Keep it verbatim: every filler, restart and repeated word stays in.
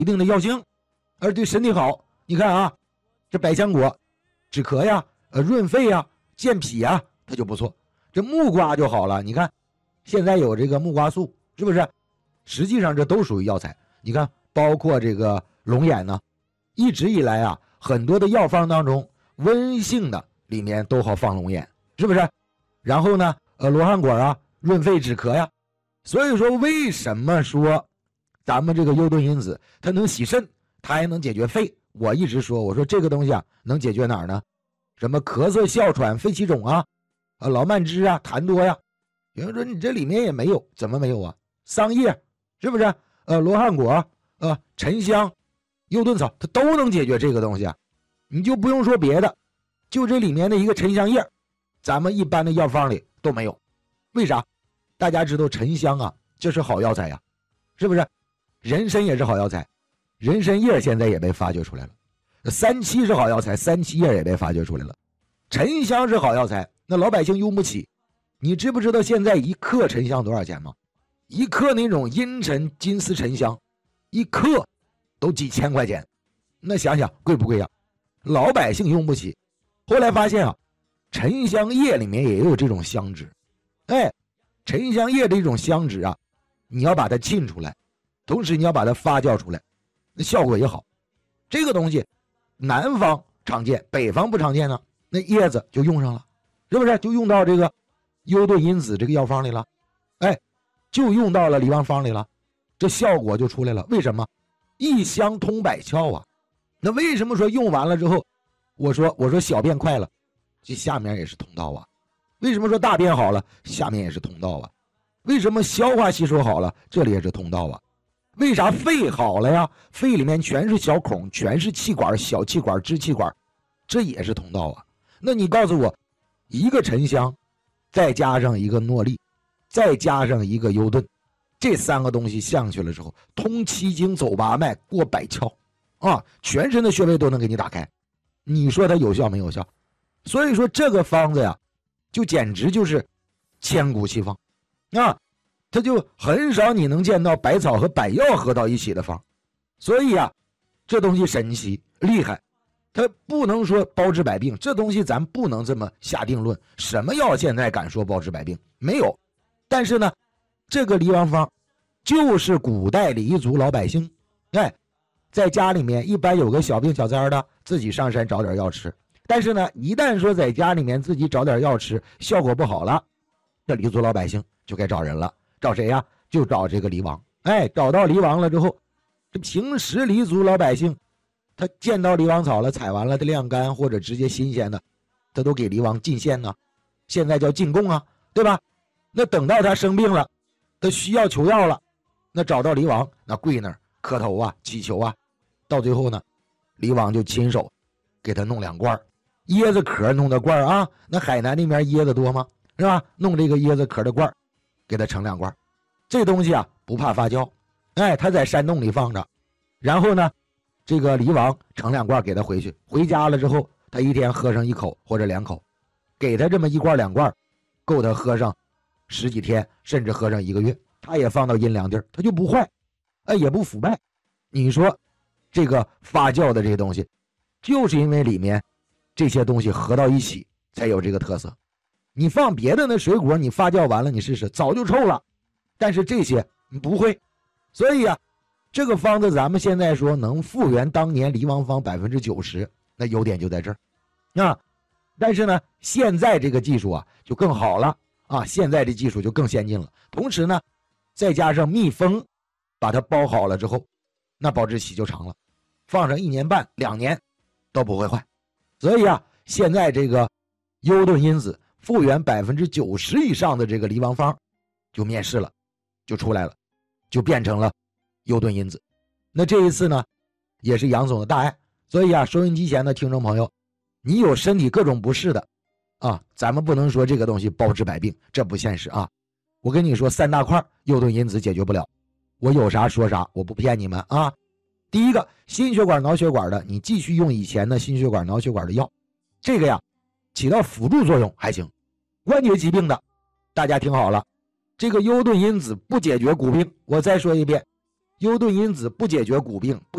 一定的药性，而对身体好。你看啊，这百香果止咳呀，呃润肺呀，健脾呀，它就不错。这木瓜就好了，你看现在有这个木瓜素，是不是？实际上这都属于药材。你看包括这个龙眼呢，一直以来啊，很多的药方当中温性的里面都好放龙眼，是不是？然后呢呃罗汉果啊，润肺止咳呀。所以说为什么说咱们这个优盾因子它能洗肾，它还能解决肺？我一直说，我说这个东西啊能解决哪儿呢？什么咳嗽哮喘肺气肿啊，啊老慢支啊，痰多呀。有人说你这里面也没有，怎么没有啊？桑叶是不是？呃罗汉果呃沉香优盾草它都能解决这个东西啊。你就不用说别的，就这里面的一个沉香叶，咱们一般的药方里都没有。为啥？大家知道沉香啊，这是好药材呀，是不是？人参也是好药材，人参叶现在也被发掘出来了。三七是好药材，三七叶也被发掘出来了。沉香是好药材，那老百姓用不起。你知不知道现在一克沉香多少钱吗？一克那种阴沉金丝沉香，一克都几千块钱。那想想贵不贵呀？老百姓用不起。后来发现啊，沉香叶里面也有这种香脂。哎，沉香叶这种香脂啊，你要把它浸出来，同时你要把它发酵出来，那效果也好。这个东西南方常见，北方不常见呢，那叶子就用上了，是不是？就用到这个优盾因子这个药方里了，哎，就用到了离王方里了，这效果就出来了。为什么？一香通百窍啊。那为什么说用完了之后，我说我说小便快了，这下面也是通道啊。为什么说大便好了，下面也是通道啊？为什么消化吸收好了，这里也是通道啊？为啥肺好了呀？肺里面全是小孔，全是气管，小气管、支气管，这也是通道啊。那你告诉我，一个沉香，再加上一个诺丽，再加上一个优盾，这三个东西上去了之后，通七经走八脉，过百窍啊，全身的穴位都能给你打开。你说它有效没有效？所以说这个方子呀，就简直就是千古奇方啊！它就很少你能见到百草和百药合到一起的方，所以啊，这东西神奇厉害，它不能说包治百病，这东西咱不能这么下定论。什么药现在敢说包治百病？没有。但是呢，这个离王方就是古代黎族老百姓，哎，在家里面一般有个小病小灾的，自己上山找点药吃。但是呢，一旦说在家里面自己找点药吃，效果不好了，这黎族老百姓就该找人了。找谁呀？就找这个黎王。哎，找到黎王了之后，这平时黎族老百姓他见到黎王草了，采完了的晾干或者直接新鲜的，他都给黎王进献呢，现在叫进贡啊，对吧？那等到他生病了，他需要求药了，那找到黎王，那跪那儿磕头啊，祈求啊，到最后呢，黎王就亲手给他弄两罐椰子壳弄的罐啊，那海南那边椰子多吗？是吧？弄这个椰子壳的罐，给他盛两罐。这东西啊不怕发酵，哎，他在山洞里放着，然后呢，这个黎王盛两罐给他回去，回家了之后，他一天喝上一口或者两口，给他这么一罐两罐，够他喝上十几天，甚至喝上一个月。他也放到阴凉地儿，他就不坏，哎，也不腐败。你说这个发酵的这些东西，就是因为里面这些东西合到一起才有这个特色。你放别的那水果，你发酵完了你试试，早就臭了。但是这些你不会，所以啊，这个方子咱们现在说能复原当年黎王方百分之九十，那优点就在这儿啊。但是呢，现在这个技术啊就更好了啊，现在这技术就更先进了。同时呢，再加上密封，把它包好了之后，那保质期就长了，放上一年半、两年都不会坏。所以啊，现在这个优盾因子复原百分之九十以上的这个黎王方就面世了，就出来了，就变成了优盾因子。那这一次呢，也是杨总的大爱。所以啊，收音机前的听众朋友，你有身体各种不适的啊，咱们不能说这个东西包治百病，这不现实啊。我跟你说，三大块优盾因子解决不了，我有啥说啥，我不骗你们啊。第一个，心血管脑血管的，你继续用以前的心血管脑血管的药，这个呀起到辅助作用还行。关节疾病的，大家听好了，这个优盾因子不解决骨病，我再说一遍，优盾因子不解决骨病，不